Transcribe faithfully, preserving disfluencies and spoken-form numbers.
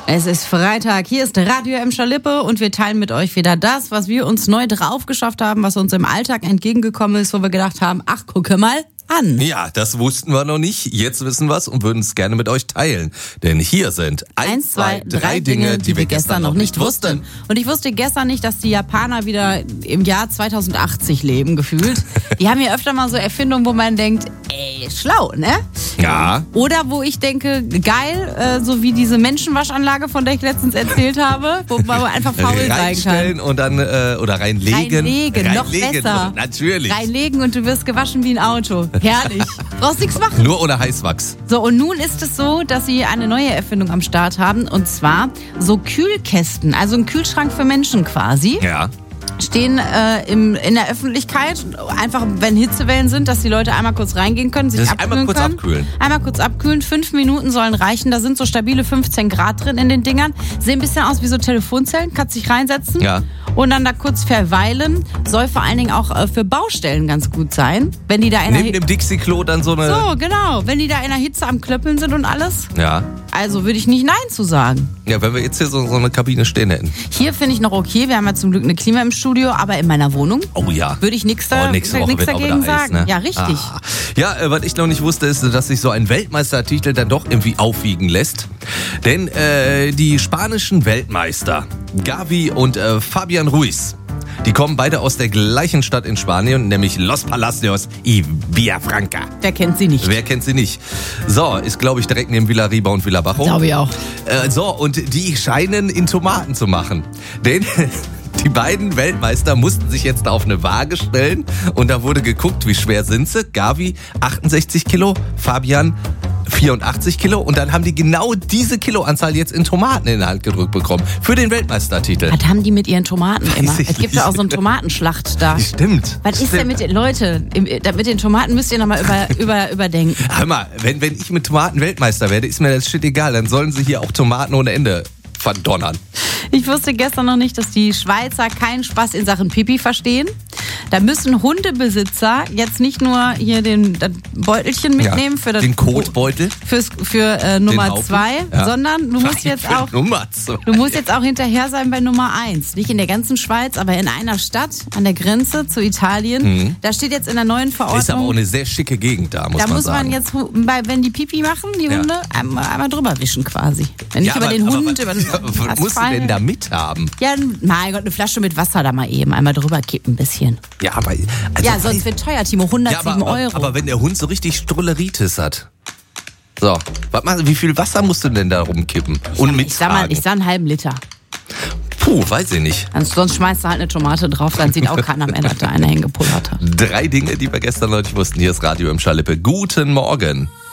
Es ist Freitag, hier ist Radio Emscher Lippe und wir teilen mit euch wieder das, was wir uns neu drauf geschafft haben, was uns im Alltag entgegengekommen ist, wo wir gedacht haben, ach, gucke mal an. Ja, das wussten wir noch nicht, jetzt wissen wir es und würden es gerne mit euch teilen. Denn hier sind eins, zwei, drei Dinge, die wir gestern noch nicht wussten. Und ich wusste gestern nicht, dass die Japaner wieder im Jahr zweitausendachtzig leben, gefühlt. Die haben ja öfter mal so Erfindungen, wo man denkt, ey, schlau, ne? Ja. Oder wo ich denke, geil, äh, so wie diese Menschenwaschanlage, von der ich letztens erzählt habe, wo man einfach faul sein kann. Reinstellen und dann, äh, oder reinlegen. Reinlegen, noch reinlegen, besser. Natürlich. Reinlegen und du wirst gewaschen wie ein Auto. Herrlich. Brauchst nichts machen. Nur ohne Heißwachs. So, und nun ist es so, dass sie eine neue Erfindung am Start haben. Und zwar so Kühlkästen, also ein Kühlschrank für Menschen quasi. Ja. Stehen äh, im, in der Öffentlichkeit, einfach wenn Hitzewellen sind, dass die Leute einmal kurz reingehen können, sich Das abkühlen einmal kurz können. abkühlen. Einmal kurz abkühlen, fünf Minuten sollen reichen, da sind so stabile fünfzehn Grad drin in den Dingern. Sehen ein bisschen aus wie so Telefonzellen, kannst dich reinsetzen Ja. und dann da kurz verweilen. Soll vor allen Dingen auch äh, für Baustellen ganz gut sein, wenn die da in Neben der dem Dixie-Klo dann so eine... So, genau, wenn die da in der Hitze am Klöppeln sind und alles. Ja. Also würde ich nicht Nein zu sagen. Ja, wenn wir jetzt hier so, so eine Kabine stehen hätten. Hier finde ich noch okay, wir haben ja zum Glück eine Klima im Studio, aber in meiner Wohnung Oh ja. würde ich nichts da, Oh, nächste Woche nix wird auch dagegen wieder heiß, sagen. ne? Ja, richtig. Ah. Ja, äh, was ich noch nicht wusste, ist, dass sich so ein Weltmeistertitel dann doch irgendwie aufwiegen lässt. Denn äh, die spanischen Weltmeister, Gavi und äh, Fabian Ruiz, die kommen beide aus der gleichen Stadt in Spanien, nämlich Los Palacios y Villafranca. Wer kennt sie nicht? Wer kennt sie nicht? So, ist glaube ich direkt neben Villarriba und Villabajo. Glaube ich auch. Äh, so, und die scheinen in Tomaten zu machen. Denn die beiden Weltmeister mussten sich jetzt auf eine Waage stellen und da wurde geguckt, wie schwer sind sie. Gavi achtundsechzig Kilo, Fabian vierundachtzig Kilo und dann haben die genau diese Kiloanzahl jetzt in Tomaten in die Hand gedrückt bekommen. Für den Weltmeistertitel. Was haben die mit ihren Tomaten Weiß immer? ich Es gibt ja nicht. auch so eine Tomatenschlacht da. Stimmt. Was ist stimmt. denn mit den Leuten? Mit den Tomaten müsst ihr nochmal über, über, überdenken. Hör mal, wenn, wenn ich mit Tomaten Weltmeister werde, ist mir das shit egal. Dann sollen sie hier auch Tomaten ohne Ende verdonnern. Ich wusste gestern noch nicht, dass die Schweizer keinen Spaß in Sachen Pipi verstehen. Da müssen Hundebesitzer jetzt nicht nur hier den das Beutelchen mitnehmen Ja, für das den Kotbeutel. Fürs, für äh, Nummer Haufen. zwei, Ja. sondern du musst jetzt Für auch Nummer zwei. du musst jetzt auch hinterher sein bei Nummer eins. Nicht in der ganzen Schweiz, aber in einer Stadt an der Grenze zu Italien. Mhm. Da steht jetzt in der neuen Verordnung. Ist aber auch eine sehr schicke Gegend da, muss da man muss sagen. man jetzt, bei, wenn die Pipi machen, die Ja. Hunde, einmal, einmal drüber wischen quasi. Nicht Ja, über aber- den aber Hund, was, über den was musst du denn da mit haben? Ja, mein Gott, eine Flasche mit Wasser da mal eben. Einmal drüber kippen ein bisschen. Ja, aber... Also Ja, sonst wird teuer, Timo. ja, hundertsieben aber, aber, Euro. aber wenn der Hund so richtig Strulleritis hat. So, was machst, wie viel Wasser musst du denn da rumkippen? Und ich sag mal, mittragen? ich sag einen halben Liter. Puh, weiß ich nicht. Also sonst schmeißt du halt eine Tomate drauf, dann sieht auch keiner mehr, dass da einer hingepullert hat. Drei Dinge, die wir gestern noch nicht wussten. Hier ist Radio Emscher Lippe. Guten Morgen.